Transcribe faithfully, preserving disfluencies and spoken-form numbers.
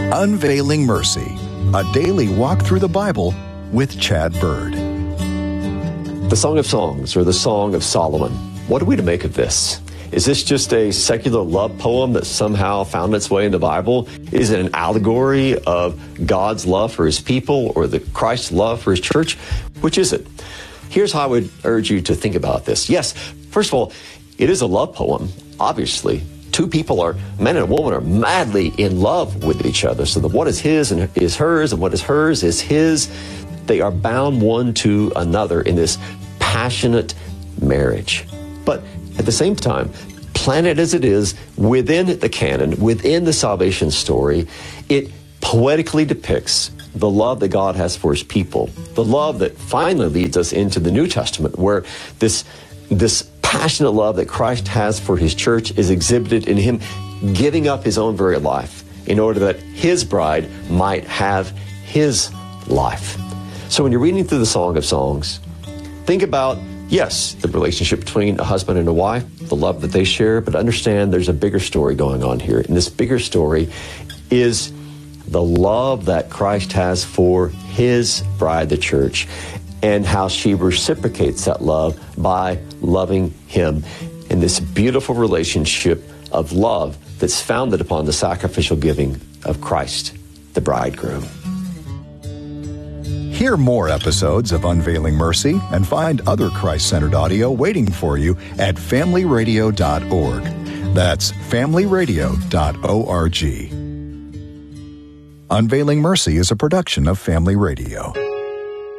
Unveiling Mercy, a daily walk through the Bible with Chad Bird. The Song of Songs, or the Song of Solomon. What are we to make of this? Is this just a secular love poem that somehow found its way in the Bible? Is it an allegory of God's love for his people or the Christ's love for his church? Which is it? Here's how I would urge you to think about this. Yes, first of all, it is a love poem, obviously. Two people are, man and a woman, are madly in love with each other. So that what is his and is hers, and what is hers is his. They are bound one to another in this passionate marriage. But at the same time, planted as it is within the canon, within the salvation story, it poetically depicts the love that God has for his people. The love that finally leads us into the New Testament, where this, this passionate love that Christ has for his church is exhibited in him giving up his own very life in order that his bride might have his life. So when you're reading through the Song of Songs, think about, yes, the relationship between a husband and a wife, the love that they share, but understand there's a bigger story going on here. And this bigger story is the love that Christ has for his bride, the church, and how she reciprocates that love by loving him in this beautiful relationship of love that's founded upon the sacrificial giving of Christ, the bridegroom. Hear more episodes of Unveiling Mercy and find other Christ-centered audio waiting for you at family radio dot org. That's family radio dot org. Unveiling Mercy is a production of Family Radio.